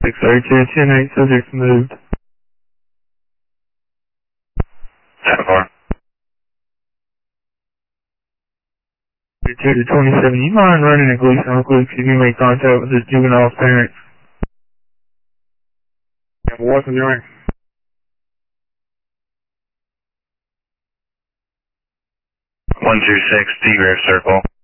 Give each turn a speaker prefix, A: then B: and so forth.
A: 632 10-8, subjects moved.
B: 10-4.
A: 2 to 27, you mind running a Gleason real quick if you can make contact with this juvenile's parents?
C: What's the doing?
B: 126, D-Rear Circle.